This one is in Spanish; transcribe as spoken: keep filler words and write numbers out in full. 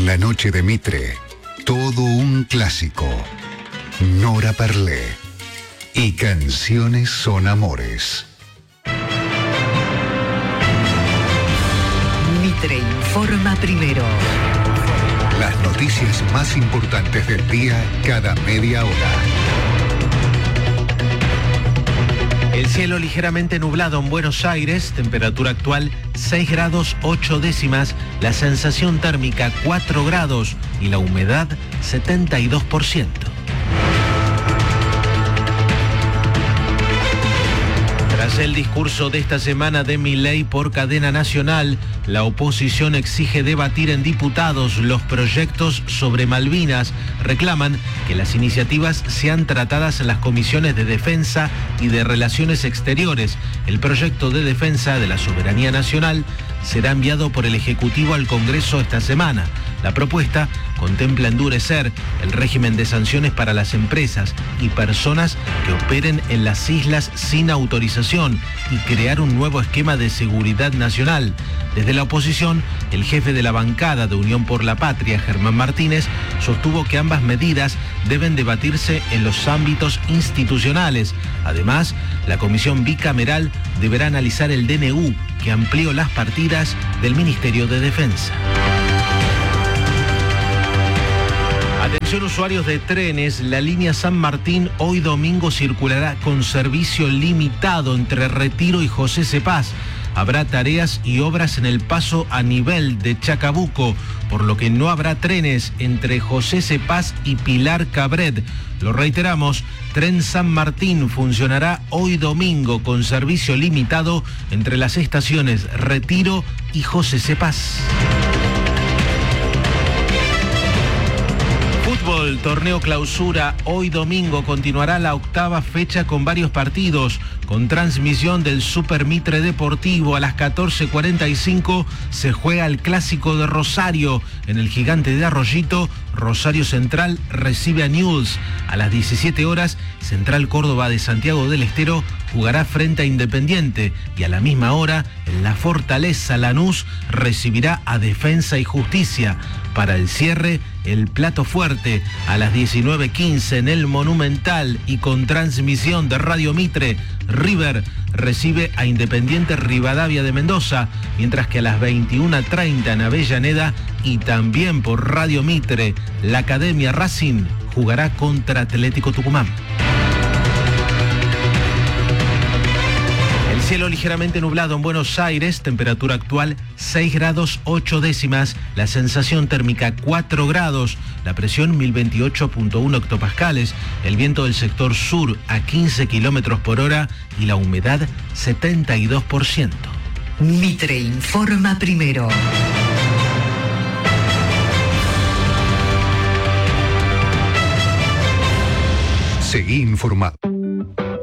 la noche de Mitre, todo un clásico. Nora Perlé. Y canciones son amores. Mitre informa primero. Las noticias más importantes del día cada media hora. El cielo ligeramente nublado en Buenos Aires, temperatura actual seis grados ocho décimas, la sensación térmica cuatro grados y la humedad setenta y dos por ciento. Tras el discurso de esta semana de Milei por cadena nacional, la oposición exige debatir en diputados los proyectos sobre Malvinas. Reclaman que las iniciativas sean tratadas en las comisiones de Defensa y de Relaciones Exteriores. El proyecto de defensa de la soberanía nacional será enviado por el Ejecutivo al Congreso esta semana. La propuesta contempla endurecer el régimen de sanciones para las empresas y personas que operen en las islas sin autorización y crear un nuevo esquema de seguridad nacional. Desde la oposición, el jefe de la bancada de Unión por la Patria, Germán Martínez, sostuvo que ambas medidas deben debatirse en los ámbitos institucionales. Además, la comisión bicameral deberá analizar el D N U, que amplió las partidas del Ministerio de Defensa. Atención usuarios de trenes, la línea San Martín hoy domingo circulará con servicio limitado entre Retiro y José Cepaz. Habrá tareas y obras en el paso a nivel de Chacabuco, por lo que no habrá trenes entre José Cepaz y Pilar Cabret. Lo reiteramos, Tren San Martín funcionará hoy domingo con servicio limitado entre las estaciones Retiro y José Cepaz. Fútbol, torneo clausura, hoy domingo continuará la octava fecha con varios partidos. Con transmisión del Super Mitre Deportivo a las catorce cuarenta y cinco se juega el Clásico de Rosario. En el Gigante de Arroyito, Rosario Central recibe a Newell's. A las diecisiete horas, Central Córdoba de Santiago del Estero jugará frente a Independiente. Y a la misma hora, en la Fortaleza, Lanús recibirá a Defensa y Justicia. Para el cierre, el plato fuerte a las diecinueve quince en el Monumental y con transmisión de Radio Mitre, River recibe a Independiente Rivadavia de Mendoza, mientras que a las veintiuna treinta en Avellaneda y también por Radio Mitre, la Academia Racing jugará contra Atlético Tucumán. Cielo ligeramente nublado en Buenos Aires, temperatura actual seis grados ocho décimas, la sensación térmica cuatro grados, la presión mil veintiocho punto uno hectopascales, el viento del sector sur a quince kilómetros por hora y la humedad setenta y dos por ciento. Mitre informa primero. Seguí informado.